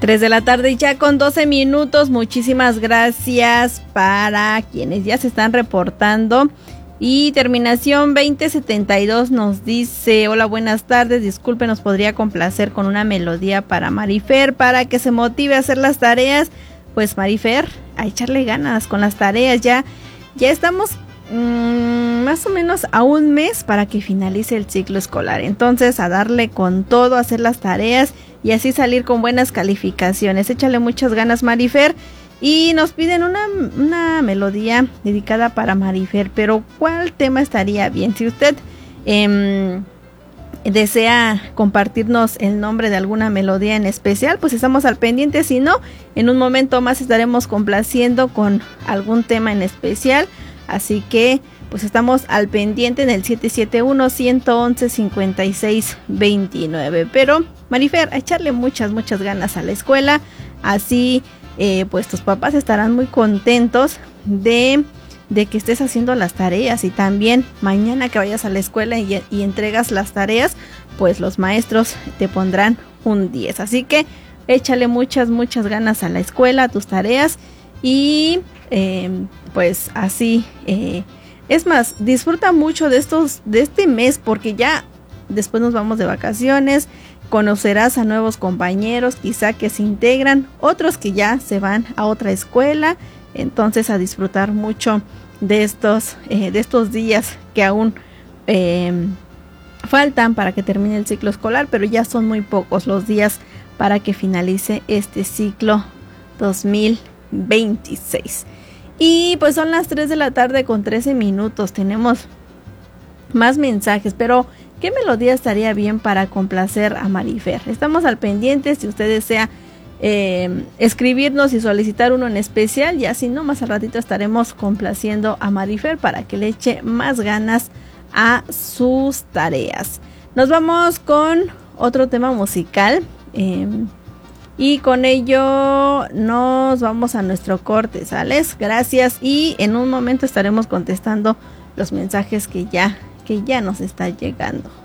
3 de la tarde ya con 12 minutos. Muchísimas gracias para quienes ya se están reportando. Y terminación 2072 nos dice: hola, buenas tardes, disculpe, nos podría complacer con una melodía para Marifer para que se motive a hacer las tareas. Pues Marifer, a echarle ganas con las tareas, ya estamos más o menos a un mes para que finalice el ciclo escolar, entonces a darle con todo, a hacer las tareas y así salir con buenas calificaciones. Échale muchas ganas, Marifer. Y nos piden una melodía dedicada para Marifer, pero ¿cuál tema estaría bien? Si usted desea compartirnos el nombre de alguna melodía en especial, pues estamos al pendiente. Si no, en un momento más estaremos complaciendo con algún tema en especial. Así que pues estamos al pendiente en el 771-111-5629. Pero Marifer, a echarle muchas ganas a la escuela. Así pues tus papás estarán muy contentos de que estés haciendo las tareas, y también mañana que vayas a la escuela y entregas las tareas, pues los maestros te pondrán un 10. Así que échale muchas ganas a la escuela, a tus tareas, y pues así es más, disfruta mucho de este mes, porque ya después nos vamos de vacaciones. Conocerás a nuevos compañeros, quizá que se integran, otros que ya se van a otra escuela. Entonces a disfrutar mucho de estos días que aún faltan para que termine el ciclo escolar, pero ya son muy pocos los días para que finalice este ciclo 2026. Y pues son las 3 de la tarde con 13 minutos. Tenemos más mensajes, pero ¿qué melodía estaría bien para complacer a Marifer? Estamos al pendiente. Si usted desea escribirnos y solicitar uno en especial, y así no, más al ratito estaremos complaciendo a Marifer para que le eche más ganas a sus tareas. Nos vamos con otro tema musical y con ello nos vamos a nuestro corte, ¿sales? Gracias, y en un momento estaremos contestando los mensajes que ya nos están llegando.